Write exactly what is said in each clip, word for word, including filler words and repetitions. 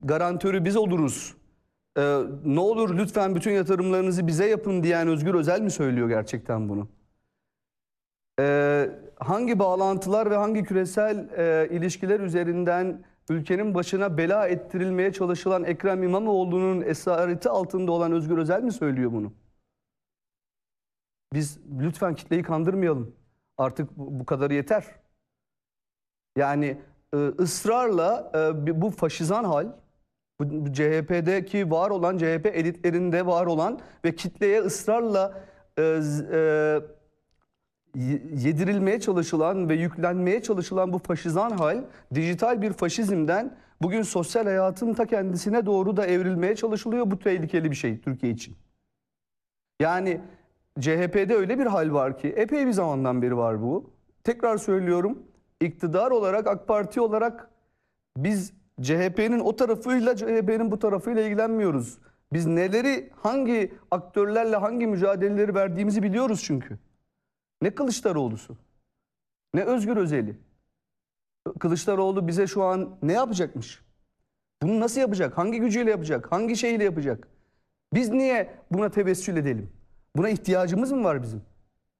garantörü biz oluruz. Ee, ne olur lütfen bütün yatırımlarınızı bize yapın diyen Özgür Özel mi söylüyor gerçekten bunu? Ee, hangi bağlantılar ve hangi küresel e, ilişkiler üzerinden ülkenin başına bela ettirilmeye çalışılan Ekrem İmamoğlu'nun esareti altında olan Özgür Özel mi söylüyor bunu? Biz lütfen kitleyi kandırmayalım. Artık bu, bu kadarı yeter. Yani e, ısrarla e, bu faşizan hal, bu C H P'deki var olan, C H P elitlerinde var olan ve kitleye ısrarla e, e, yedirilmeye çalışılan ve yüklenmeye çalışılan bu faşizan hal, dijital bir faşizmden bugün sosyal hayatın ta kendisine doğru da evrilmeye çalışılıyor. Bu tehlikeli bir şey Türkiye için. Yani C H P'de öyle bir hal var ki, epey bir zamandan beri var bu. Tekrar söylüyorum, iktidar olarak, AK Parti olarak biz C H P'nin o tarafıyla, C H P'nin bu tarafıyla ilgilenmiyoruz. Biz neleri, hangi aktörlerle hangi mücadeleleri verdiğimizi biliyoruz çünkü. Ne Kılıçdaroğlu'su, ne Özgür Özel'i. Kılıçdaroğlu bize şu an ne yapacakmış? Bunu nasıl yapacak? Hangi gücüyle yapacak? Hangi şeyle yapacak? Biz niye buna tevessül edelim? Buna ihtiyacımız mı var bizim?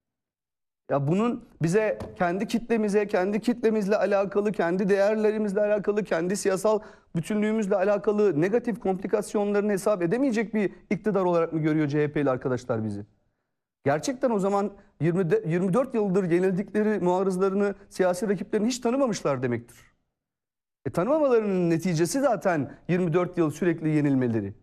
Ya bunun bize, kendi kitlemize, kendi kitlemizle alakalı, kendi değerlerimizle alakalı, kendi siyasal bütünlüğümüzle alakalı negatif komplikasyonlarını hesap edemeyecek bir iktidar olarak mı görüyor C H P'li arkadaşlar bizi? Gerçekten o zaman yirmi, yirmi dört yıldır yenildikleri muarızlarını, siyasi rakiplerini hiç tanımamışlar demektir. E, tanımamalarının neticesi zaten yirmi dört yıl sürekli yenilmeleri.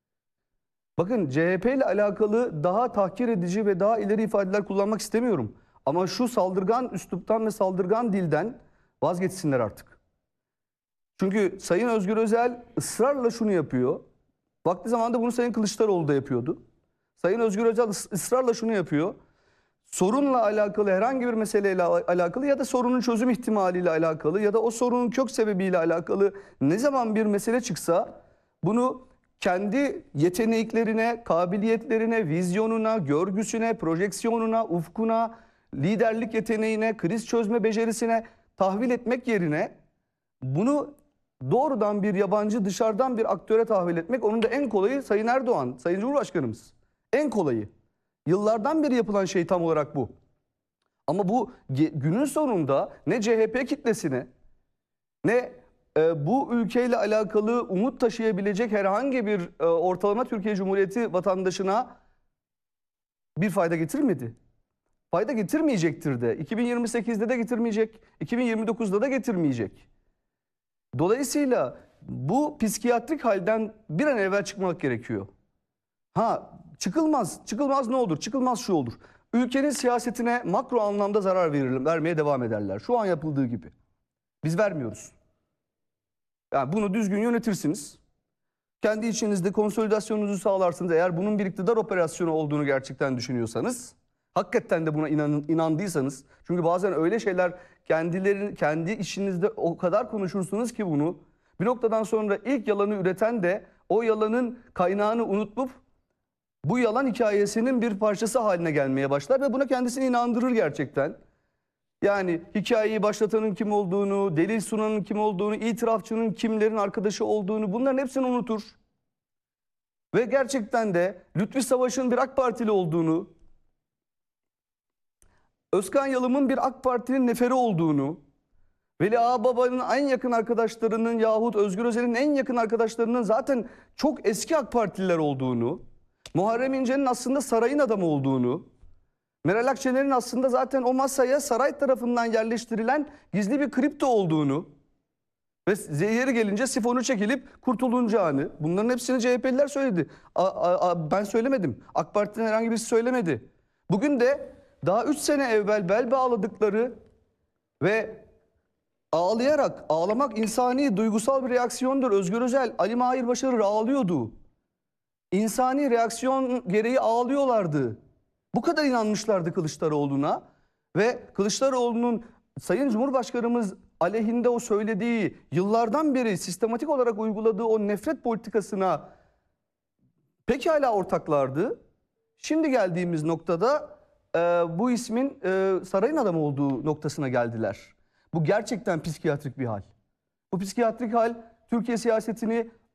Bakın, C H P ile alakalı daha tahkir edici ve daha ileri ifadeler kullanmak istemiyorum. Ama şu saldırgan üsluptan ve saldırgan dilden vazgeçsinler artık. Çünkü Sayın Özgür Özel ısrarla şunu yapıyor. Vakti zamanında bunu Sayın Kılıçdaroğlu da yapıyordu. Sayın Özgür Özel ısrarla şunu yapıyor. Sorunla alakalı, herhangi bir meseleyle alakalı ya da sorunun çözüm ihtimaliyle alakalı ya da o sorunun kök sebebiyle alakalı ne zaman bir mesele çıksa bunu kendi yeteneklerine, kabiliyetlerine, vizyonuna, görgüsüne, projeksiyonuna, ufkuna, liderlik yeteneğine, kriz çözme becerisine tahvil etmek yerine bunu doğrudan bir yabancı, dışarıdan bir aktöre tahvil etmek, onun da en kolayı Sayın Erdoğan, Sayın Cumhurbaşkanımız. En kolayı. Yıllardan beri yapılan şey tam olarak bu. Ama bu günün sonunda ne C H P kitlesine ne e, bu ülkeyle alakalı umut taşıyabilecek herhangi bir e, ortalama Türkiye Cumhuriyeti vatandaşına bir fayda getirmedi. Fayda getirmeyecektir de. iki bin yirmi sekizde de getirmeyecek, iki bin yirmi dokuzda da getirmeyecek. Dolayısıyla bu psikiyatrik halden bir an evvel çıkmak gerekiyor. Ha, çıkılmaz. Çıkılmaz ne olur? Çıkılmaz şu olur. Ülkenin siyasetine makro anlamda zarar verir, vermeye devam ederler. Şu an yapıldığı gibi. Biz vermiyoruz. Yani bunu düzgün yönetirsiniz. Kendi içinizde konsolidasyonunuzu sağlarsınız. Eğer bunun bir iktidar operasyonu olduğunu gerçekten düşünüyorsanız, hakikaten de buna inan, inandıysanız, çünkü bazen öyle şeyler kendileri, kendi işinizde o kadar konuşursunuz ki bunu, bir noktadan sonra ilk yalanı üreten de o yalanın kaynağını unutup bu yalan hikayesinin bir parçası haline gelmeye başlar ve buna kendisini inandırır gerçekten. Yani hikayeyi başlatanın kim olduğunu, delil sunanın kim olduğunu, itirafçının kimlerin arkadaşı olduğunu, bunların hepsini unutur. Ve gerçekten de Lütfi Savaş'ın bir AK Partili olduğunu, Özkan Yalım'ın bir AK Parti'nin neferi olduğunu, Veli Ağababa'nın en yakın arkadaşlarının yahut Özgür Özel'in en yakın arkadaşlarının zaten çok eski AK Partililer olduğunu, Muharrem İnce'nin aslında sarayın adamı olduğunu, Meral Akşener'in aslında zaten o masaya saray tarafından yerleştirilen gizli bir kripto olduğunu ve yeri gelince sifonu çekilip kurtulunacağını, bunların hepsini C H P'liler söyledi. A, a, a, ben söylemedim. AK Parti'nin herhangi birisi söylemedi. Bugün de daha üç sene evvel bel bağladıkları ve ağlayarak, ağlamak insani, duygusal bir reaksiyondur. Özgür Özel, Ali Mahir Başarır ağlıyordu. İnsani reaksiyon gereği ağlıyorlardı. Bu kadar inanmışlardı Kılıçdaroğlu'na ve Kılıçdaroğlu'nun Sayın Cumhurbaşkanımız aleyhinde o söylediği, yıllardan beri sistematik olarak uyguladığı o nefret politikasına pekala ortaklardı. Şimdi geldiğimiz noktada e, bu ismin e, sarayın adamı olduğu noktasına geldiler. Bu gerçekten psikiyatrik bir hal. Bu psikiyatrik hal Türkiye siyasetini